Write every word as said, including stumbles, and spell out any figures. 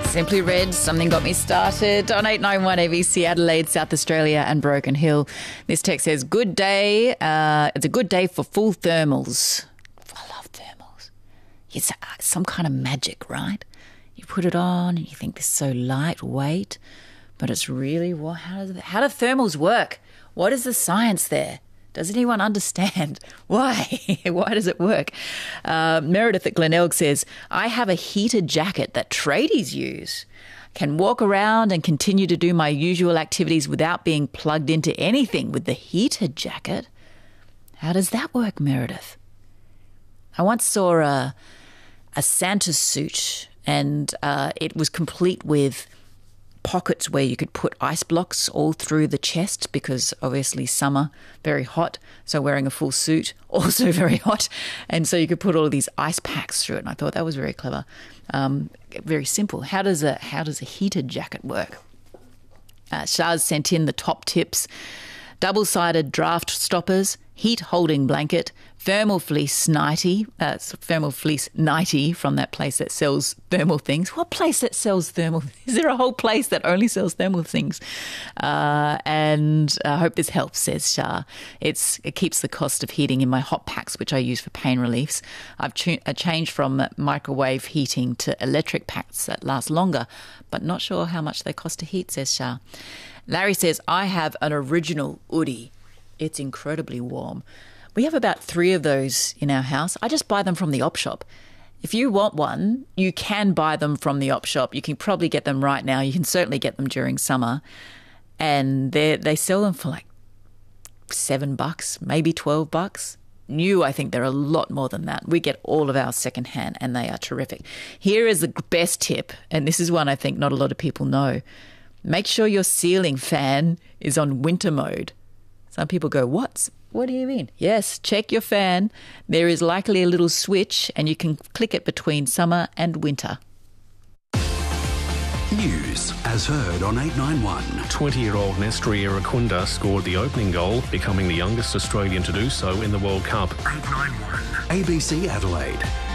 Simply Red, Something Got Me Started on eight nine one A B C Adelaide, South Australia and Broken Hill. This text says, good day. Uh, it's a good day for full thermals. I love thermals. It's some kind of magic, right? You put it on and you think this is so lightweight, but it's really, well, how, do, how do thermals work? What is the science there? Does anyone understand why? Why does it work? Uh, Meredith at Glenelg says, I have a heated jacket that tradies use. Can walk around and continue to do my usual activities without being plugged into anything with the heated jacket. How does that work, Meredith? I once saw a, a Santa suit and uh, it was complete with pockets where you could put ice blocks all through the chest because obviously summer, very hot. So wearing a full suit, also very hot. And so you could put all of these ice packs through it. And I thought that was very clever. Um, very simple. How does a, how does a heated jacket work? Uh, Shaz sent in the top tips. Double-sided draft stoppers, heat-holding blanket, thermal fleece nightie, uh, thermal fleece nightie from that place that sells thermal things. What place that sells thermal? Is there a whole place that only sells thermal things? Uh, and I hope this helps, says Shah. It's, it keeps the cost of heating in my hot packs, which I use for pain reliefs. I've ch- changed from microwave heating to electric packs that last longer, but not sure how much they cost to heat, says Shah. Larry says, I have an original Oodie. It's incredibly warm. We have about three of those in our house. I just buy them from the op shop. If you want one, you can buy them from the op shop. You can probably get them right now. You can certainly get them during summer. And they they sell them for like seven bucks, maybe twelve bucks. New, I think they're a lot more than that. We get all of our secondhand and they are terrific. Here is the best tip, and this is one I think not a lot of people know. Make sure your ceiling fan is on winter mode. Some people go, what? What do you mean? Yes, check your fan. There is likely a little switch and you can click it between summer and winter. News as heard on eight nine one. twenty-year-old Nestri Irakunda scored the opening goal, becoming the youngest Australian to do so in the World Cup. eight nine one A B C Adelaide.